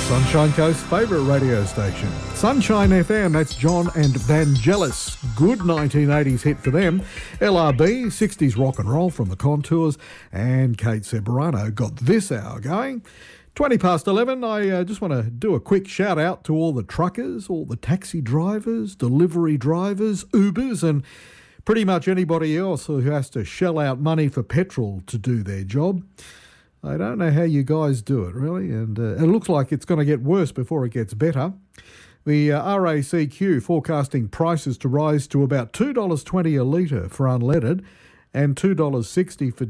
Sunshine Coast's favourite radio station. Sunshine FM, that's John and Vangelis. Good 1980s hit for them. LRB, 60s rock and roll from the Contours, and Kate Ceberano got this hour going. 20 past 11, I just want to do a quick shout out to all the truckers, all the taxi drivers, delivery drivers, Ubers, and pretty much anybody else who has to shell out money for petrol to do their job. I don't know how you guys do it, really, and it looks like it's going to get worse before it gets better. The RACQ forecasting prices to rise to about $2.20 a litre for unleaded and $2.60 for